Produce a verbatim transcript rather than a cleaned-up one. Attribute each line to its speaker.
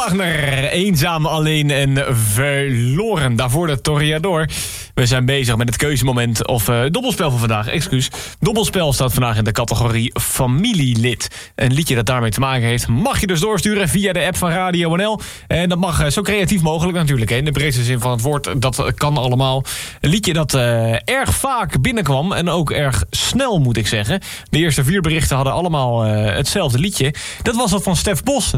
Speaker 1: Wagner, eenzaam, alleen en verloren. Daarvoor de Toreador. We zijn bezig met het keuzemoment of uh, dobbelspel van vandaag. Excuus. Dobbelspel staat vandaag in de categorie familielid. Een liedje dat daarmee te maken heeft mag je dus doorsturen via de app van Radio N L. En dat mag uh, zo creatief mogelijk natuurlijk. Hè. In de breedste zin van het woord, dat kan allemaal. Een liedje dat uh, erg vaak binnenkwam en ook erg snel, moet ik zeggen. De eerste vier berichten hadden allemaal uh, hetzelfde liedje. Dat was dat van Stef Bos.